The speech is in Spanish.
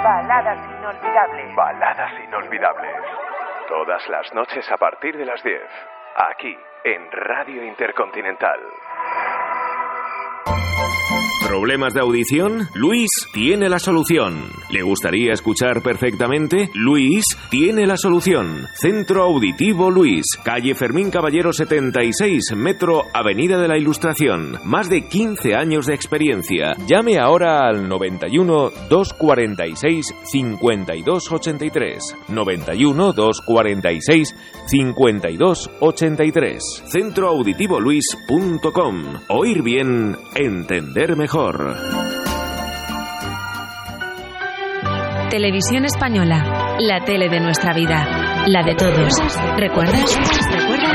Baladas inolvidables. Baladas inolvidables. Todas las noches a partir de las 10. Aquí, en Radio Intercontinental. ¿Problemas de audición? Luis tiene la solución. ¿Le gustaría escuchar perfectamente? Luis tiene la solución. Centro Auditivo Luis, calle Fermín Caballero 76, metro Avenida de la Ilustración. Más de 15 años de experiencia. Llame ahora al 91 246 52 83. 91 246 52 83. Centroauditivoluis.com. Oír bien, entender mejor. Televisión Española, la tele de nuestra vida, la de todos. ¿Recuerdas?